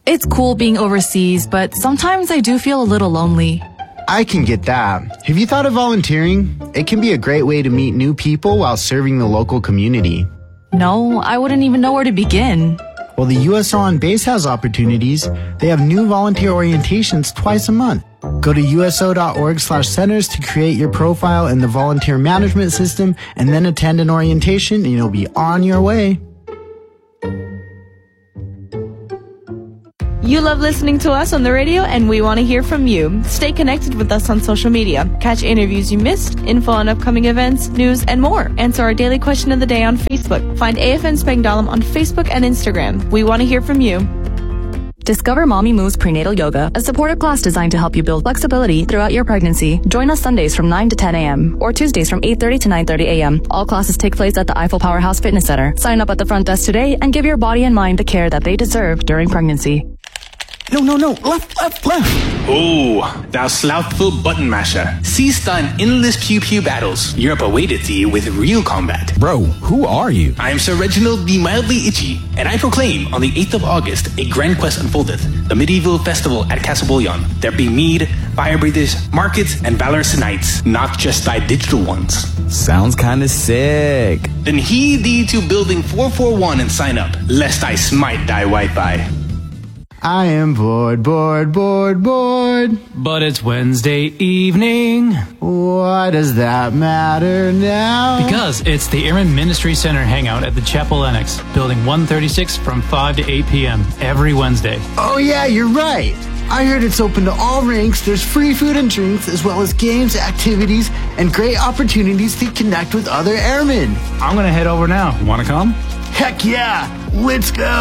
It's cool being overseas, but sometimes I do feel a little lonely. I can get that. Have you thought of volunteering? It can be a great way to meet new people while serving the local community. No, I wouldn't even know where to begin. Well, the USO on base has opportunities. They have new volunteer orientations twice a month. Go to uso.org/centers to create your profile in the volunteer management system and then attend an orientation and you'll be on your way. You love listening to us on the radio, and we want to hear from you. Stay connected with us on social media. Catch interviews you missed, info on upcoming events, news, and more. Answer our daily question of the day on Facebook. Find AFN Spangdahlem on Facebook and Instagram. We want to hear from you. Discover Mommy Moves Prenatal Yoga, a supportive class designed to help you build flexibility throughout your pregnancy. Join us Sundays from 9 to 10 a.m. or Tuesdays from 8:30 to 9:30 a.m. All classes take place at the Eiffel Powerhouse Fitness Center. Sign up at the front desk today and give your body and mind the care that they deserve during pregnancy. No. Left. Oh, thou slothful button masher. Cease thine endless pew-pew battles. Europe awaited thee with real combat. Bro, who are you? I am Sir Reginald the Mildly Itchy, and I proclaim on the 8th of August a grand quest unfoldeth, the medieval festival at Castle Bullion. There be mead, fire breathers, markets, and valorous knights, not just thy digital ones. Sounds kinda sick. Then heed thee to building 441 and sign up, lest I smite thy Wi-Fi. I am bored. But it's Wednesday evening. Why does that matter now? Because it's the Airman Ministry Center Hangout at the Chapel Annex, Building 136 from 5 to 8 p.m. every Wednesday. Oh yeah, you're right. I heard it's open to all ranks. There's free food and drinks, as well as games, activities, and great opportunities to connect with other airmen. I'm going to head over now. Want to come? Heck yeah, let's go.